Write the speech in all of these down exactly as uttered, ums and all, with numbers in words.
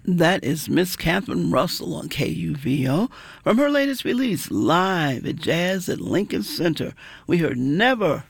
That is Miss Catherine Russell on K U V O from her latest release, Live at Jazz at Lincoln Center. We heard Never,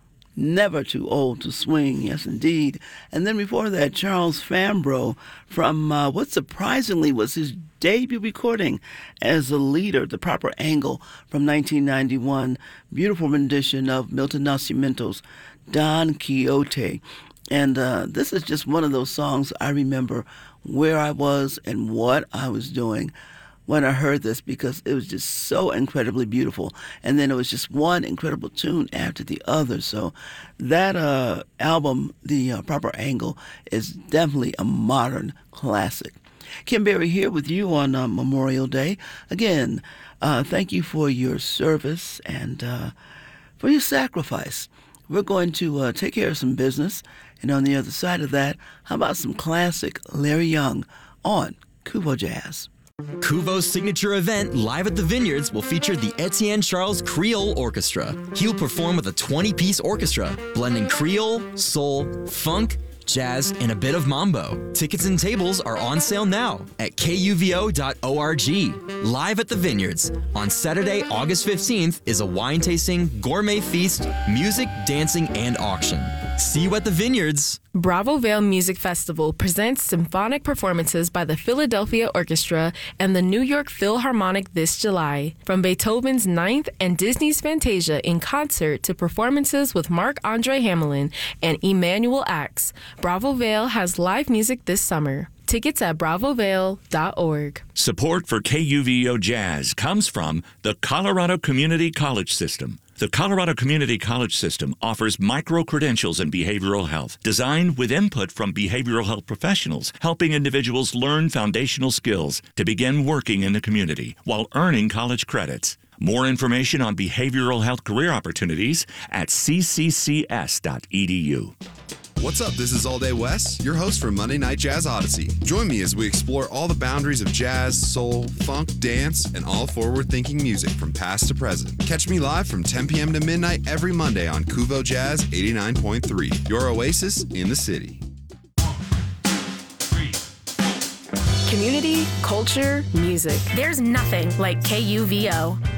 Never Too Old to Swing, yes indeed. And then before that, Charles Fambro from uh, what surprisingly was his debut recording as a leader, The Proper Angle from nineteen ninety-one. Beautiful rendition of Milton Nascimento's Don Quixote. And uh, this is just one of those songs I remember where I was and what I was doing when I heard this, because it was just so incredibly beautiful. And then it was just one incredible tune after the other. So that uh, album, The uh, Proper Angle, is definitely a modern classic. Kim Berry here with you on uh, Memorial Day. Again, uh, thank you for your service and uh, for your sacrifice. We're going to uh, take care of some business. And on the other side of that, how about some classic Larry Young on Kuvo Jazz? Kuvo's signature event, Live at the Vineyards, will feature the Etienne Charles Creole Orchestra. He'll perform with a twenty-piece orchestra, blending Creole, soul, funk, jazz, and a bit of mambo. Tickets and tables are on sale now at K U V O dot org. Live at the Vineyards on Saturday, August fifteenth is a wine tasting, gourmet feast, music, dancing, and auction. See you at the Vineyards. Bravo Vale Music Festival presents symphonic performances by the Philadelphia Orchestra and the New York Philharmonic this July. From Beethoven's Ninth and Disney's Fantasia in concert to performances with Marc-Andre Hamelin and Emanuel Ax, Bravo Vale has live music this summer. Tickets at bravo vale dot org. Support for K U V O Jazz comes from the Colorado Community College System. The Colorado Community College System offers micro-credentials in behavioral health, designed with input from behavioral health professionals, helping individuals learn foundational skills to begin working in the community while earning college credits. More information on behavioral health career opportunities at c c c s dot e d u. What's up? This is All Day Wes, your host for Monday Night Jazz Odyssey. Join me as we explore all the boundaries of jazz, soul, funk, dance, and all forward-thinking music from past to present. Catch me live from ten p.m. to midnight every Monday on Kuvo Jazz eighty-nine point three, your oasis in the city. Community, culture, music. There's nothing like K U V O.